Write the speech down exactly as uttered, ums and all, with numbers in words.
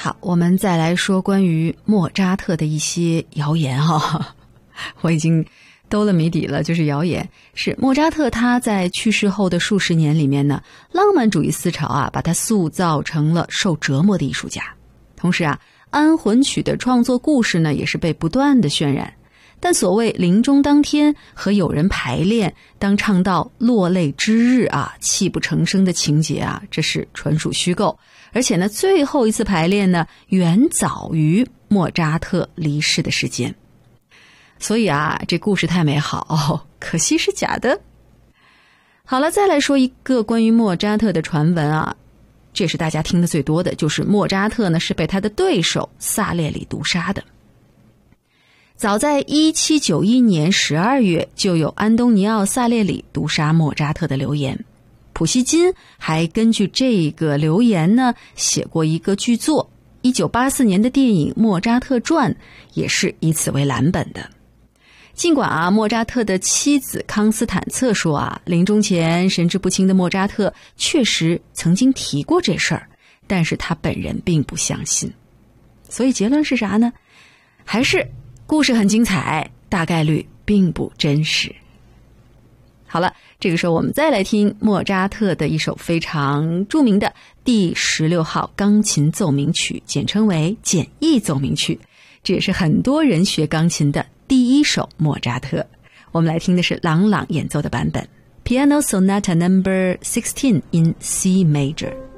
好，我们再来说关于莫扎特的一些谣言哈。我已经兜了谜底了，就是谣言是莫扎特他在去世后的数十年里面呢，浪漫主义思潮啊，把他塑造成了受折磨的艺术家。同时啊，安魂曲的创作故事呢，也是被不断的渲染。但所谓临终当天和友人排练，当唱到落泪之日啊，泣不成声的情节啊，这是纯属虚构。而且呢，最后一次排练呢，远早于莫扎特离世的时间。所以啊，这故事太美好，哦，可惜是假的。好了，再来说一个关于莫扎特的传闻啊，这是大家听的最多的，就是莫扎特呢是被他的对手萨列里毒杀的。早在一七九一年十二月，就有安东尼奥·萨列里毒杀莫扎特的流言。普希金还根据这个流言呢，写过一个剧作，一九八四年的电影《莫扎特传》也是以此为蓝本的。尽管啊，莫扎特的妻子康斯坦策说啊，临终前神志不清的莫扎特确实曾经提过这事儿，但是他本人并不相信。所以结论是啥呢？还是故事很精彩，大概率并不真实。好了，这个时候我们再来听莫扎特的一首非常著名的第十六号钢琴奏鸣曲，简称为简易奏鸣曲，这也是很多人学钢琴的第一首莫扎特。我们来听的是郎朗演奏的版本 Piano Sonata Number sixteen in C Major。